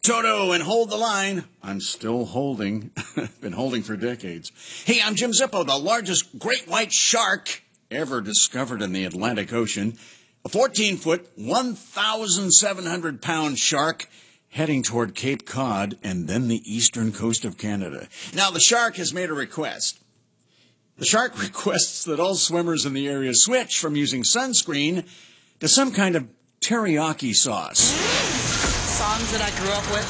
Toto, and hold the line. I'm still holding. Been holding for decades. Hey, I'm Jim Zippo, the largest great white shark ever discovered in the Atlantic Ocean. A 14-foot, 1,700-pound shark heading toward Cape Cod and then the eastern coast of Canada. Now, the shark has made a request. The shark requests that all swimmers in the area switch from using sunscreen to some kind of teriyaki sauce. Songs that I grew up with.